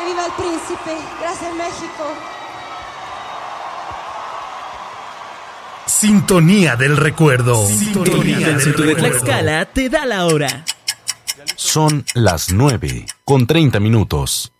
viva el príncipe. Gracias, México. Sintonía del recuerdo. Sintonía del Centro de Tlaxcala te da la hora. Son las 9:30.